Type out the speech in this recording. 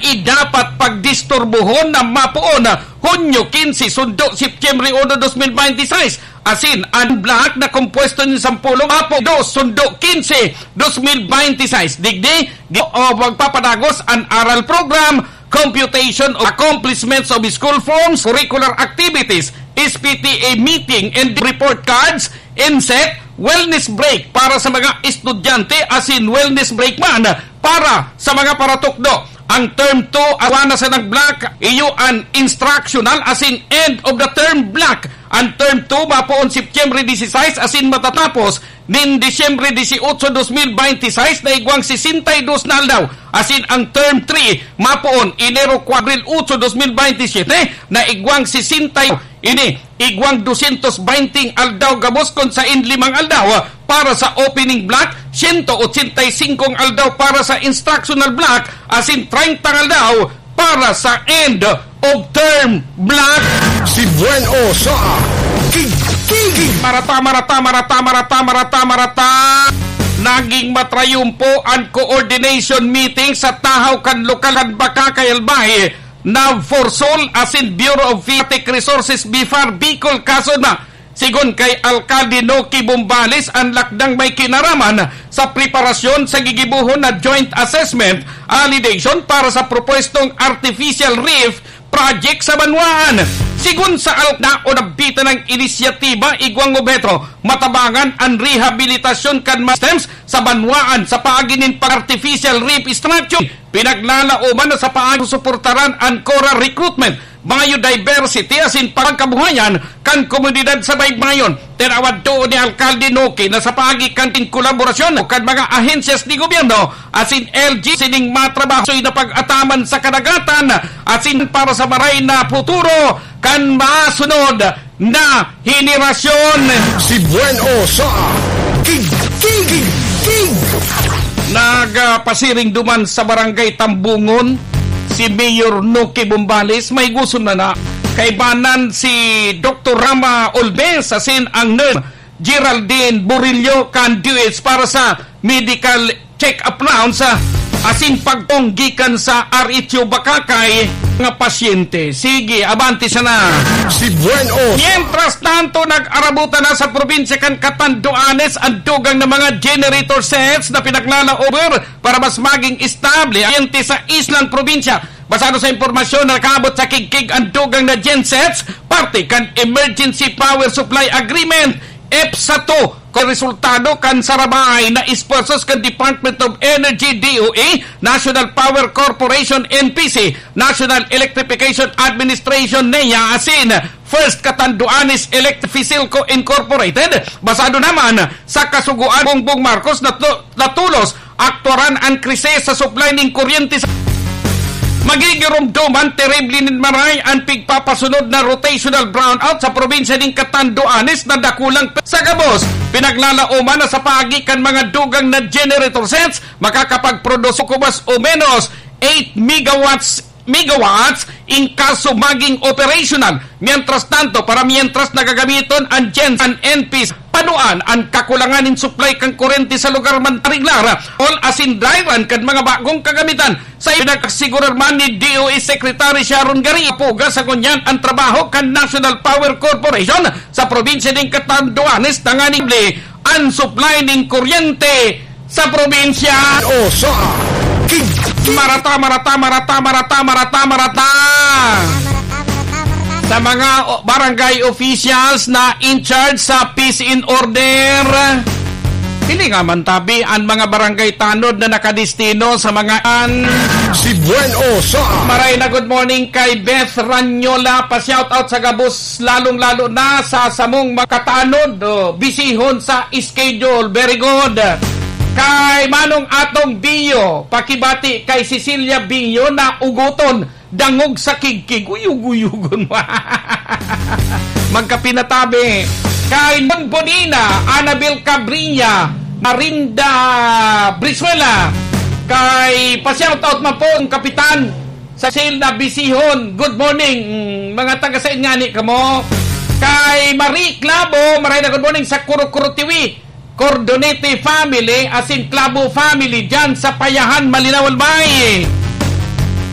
idapat pagdisturbuhon na mapuon Hunyo 15 sundo September 1, 2026. Asin, ang black na kompuesto ng 10 apo 2 sundo 15, 2026. Digdi, magpapadagos ang aral program, computation of accomplishments of school forms, curricular activities, SPTA meeting and report cards, inset, wellness break para sa mga estudyante, asin wellness break man para sa mga paratukdo. Ang term 2, awana sa nag-black, iyo ang instructional, asin end of the term black. Ang term 2, mapoon September 16, asin matatapos nin Disyembre 18, 2026, na igwang 62 na aldaw. Asin ang term 3, mapoon Enero 4, 8, 2027, na igwang 60 ini igwang 220 aldaw gabos kon sa 5 aldaw para sa opening block, 185 aldaw para sa instructional block, asin 30 aldaw para sa end of term block. Si Bueno sa Marata. Naging matrayumpo ang coordination meeting sa tahaw kan lokalan Bakakay Albay na Forsol asin Bureau of Aquatic Resources BIFAR Bicol kason na sigon kay Alcalde Noki Bombalis ang lakdang may kinaraman sa preparasyon sa gigibuhon na joint assessment allegation para sa propostong artificial reef project sa Banwaan. Sigun sa alda o nabita ng inisyatiba igwang gobetro matabangan ang rehabilitasyon kan systems sa Banwaan sa paaginin pag-artificial reef structure. Pinaglalauman na sa paagi suportaran ang coral recruitment, biodiversity asin pagkabuhayan kan komunidad sa baybayon. Tinawad doon ni Alcalde Noki na sa paagi kanting kolaborasyon kan mga ahensyas ni gobyerno asin LG sining matrabaho na pag-ataman sa kadagatan asin para sa maray na futuro kan masunod na henerasyon. Si Bueno sa King. Nagpasiring duman sa barangay Tambungon si Mayor Noki Bombalis, may gusto na kaibanan si Dr. Rama Olbes asin ang nurse Geraldine Burillo Canduits para sa medical check-up round sa asin pagtonggikan sa RHU Bakakay nga pasyente. Sige, abante siya na. Si Bueno. Mientras tanto, nag-arabutan na sa probinsya kan Catanduanes ang dugang ng mga generator sets na pinaglalaover para mas maging estable ayante sa islang probinsya. Basado sa impormasyon na nakabot sa kigkig ang dugang na gensets, parte kan Emergency Power Supply Agreement, EPSA 2, kung resultado kan sarabay na sponsors kan Department of Energy DOE, National Power Corporation NPC, National Electrification Administration NEA, asin First Catanduanes Electric Fisilco Incorporated. Basado naman sa kasuguan Bongbong Marcos na natulos aktoran ang krisis sa supply ng kuryente sa magigirumduman terribly nin maray ang pigpapasunod na rotational brownout sa probinsya ng Catanduanes na dakulang sa gabos. Pinaglalauman na sa pagikan mga dugang na generator sets makakapagproduce kubas o menos 8 megawatts in kaso maging operational. Mientras tanto, mientras nagagamiton ang gens and NPs, panuan ang kakulangan in supply kang kurente sa lugar man tariglara all asin dryran kan mga bagong kagamitan. Sa pinagkasigurar man ni DOE Secretary Sharon Garia puga sa kunyan ang trabaho kan National Power Corporation sa probinsya ng Catanduanes nanganibli ang supply ng kuryente sa probinsya. O sa Marata. Sa mga barangay officials na in charge sa peace in order, hindi nga man tabi ang mga barangay tanod na nakadestino sa mga Si Bueno sa maray na good morning kay Beth Ranyola, pa-shout out sa gabos lalong-lalo na sa samong makatanod, bisihon sa schedule. Very good. Kay Manong Atong Bio, pakibati kay Cecilia Bio na uguton dangog sa kigkig. Uyug-uyugon mo. Magkapinatabi. Kay Bonbonina, Annabel Cabrilla, Marinda Brizuela. Kay pa-shoutout man po ang kapitan sa sale na bisihon. Good morning, mga taga-sain nga ni kamo. Kay Marie Clavo, maray na good morning sa Kuro-Kuro TV. Cordonete family, asin Clavo family dyan sa Payahan, Malinaw Albay.